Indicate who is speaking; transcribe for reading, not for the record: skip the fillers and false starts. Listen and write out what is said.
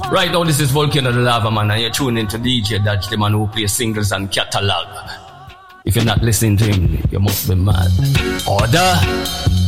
Speaker 1: Right now, this is Volcano the Lava Man, and you're tuning into DJ Dutch, the man who plays singles and catalog. If you're not listening to him, you must be mad. Order!